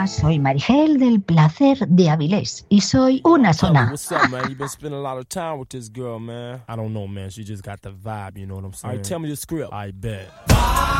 Hola, soy Marigel del Placer de Avilés y soy una zona. What's up, man? You been spending a lot of time with this girl, man. I don't know, man. She just got the vibe, you know what I'm saying? All right, tell me the script. I bet.